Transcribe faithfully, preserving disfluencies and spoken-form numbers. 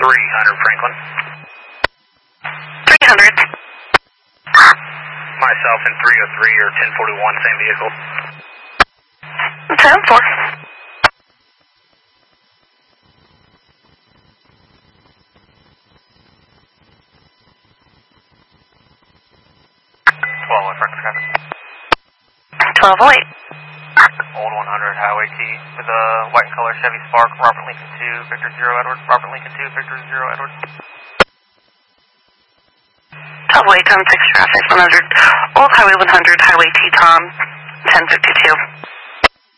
three hundred Franklin. three hundred. Myself in three oh three or ten forty-one, same vehicle. ten four. twelve oh eight Franklin traffic. twelve oh eight. Old one hundred Highway T with a white color Chevy Spark, Robert Lincoln two, Victor zero Edward, Robert Lincoln two, Victor zero Edward. twelve oh eight, ten six traffic, one hundred. Old Highway one hundred, Highway T Tom, ten fifty-two.